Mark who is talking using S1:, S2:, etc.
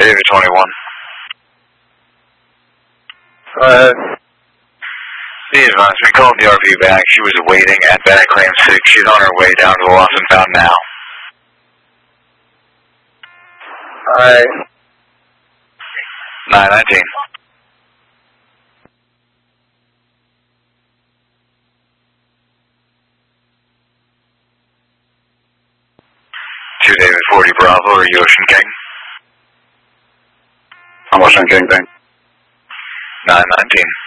S1: David 21. Be advised, we called the RV back. She was waiting at Bennett Claim 6. She's on her way down to the lost and found now.
S2: Alright.
S1: 919. To David 40 Bravo, are you Ocean King?
S2: I'm Ocean King, thanks.
S1: 919.